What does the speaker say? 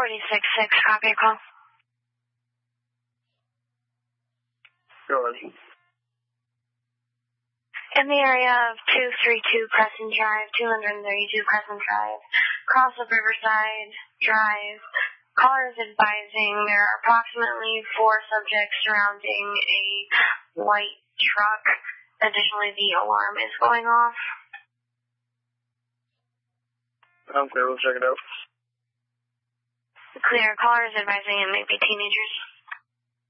46-6, copy your call. Go ahead. In the area of 232 Crescent Drive, 232 Crescent Drive, cross of Riverside Drive, caller is advising there are approximately 4 subjects surrounding a white truck. Additionally, the alarm is going off. I'm clear, we'll check it out. Clear, caller is advising it may be teenagers.